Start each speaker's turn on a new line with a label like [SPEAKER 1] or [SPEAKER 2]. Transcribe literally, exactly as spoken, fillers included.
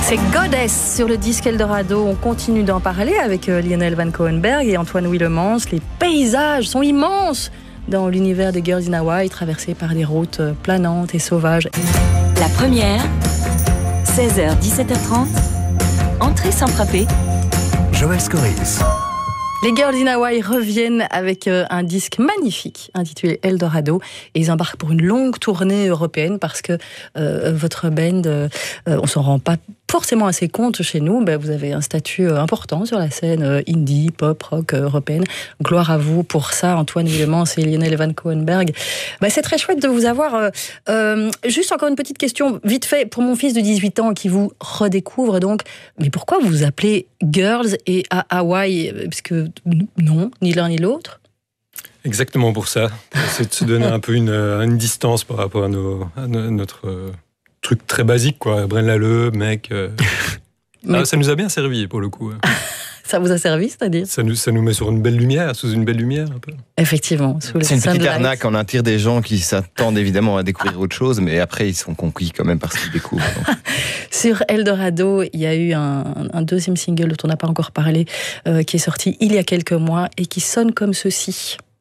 [SPEAKER 1] C'est Goddess sur le disque Eldorado. On continue d'en parler avec Lionel Van Coenberg et Antoine Willemoes. Les paysages sont immenses dans l'univers des Girls in Hawaii, traversés par des routes planantes et sauvages.
[SPEAKER 2] La première, seize heures dix-sept heures trente, entrée sans frapper.
[SPEAKER 3] Joël Scoris.
[SPEAKER 1] Les Girls in Hawaii reviennent avec un disque magnifique intitulé Eldorado et ils embarquent pour une longue tournée européenne parce que euh, votre band, euh, on s'en rend pas forcément assez compte chez nous, ben vous avez un statut important sur la scène indie, pop, rock européenne. Gloire à vous pour ça, Antoine Willemoes et Lionel Van Coenberg. Ben c'est très chouette de vous avoir. Euh, euh, juste encore une petite question, vite fait, pour mon fils de dix-huit ans qui vous redécouvre donc, mais pourquoi vous vous appelez Girls et à Hawaï? Parce que non, ni l'un ni l'autre.
[SPEAKER 4] Exactement pour ça. C'est de se donner un peu une, une distance par rapport à, nos, à notre euh, truc très basique, quoi. Braine Lalleud, mec. Euh... Mais... Ah, ça nous a bien servi, pour le coup.
[SPEAKER 1] Ça vous a servi, c'est-à-dire
[SPEAKER 4] ça nous, ça nous met sur une belle lumière, sous une belle lumière, un peu.
[SPEAKER 1] Effectivement. Sous
[SPEAKER 5] c'est une petite arnaque, on attire des gens qui s'attendent évidemment à découvrir autre chose, mais après, ils sont conquis quand même par ce qu'ils découvrent.
[SPEAKER 1] Sur Eldorado, il y a eu un, un deuxième single dont on n'a pas encore parlé, euh, qui est sorti il y a quelques mois et qui sonne comme ceci.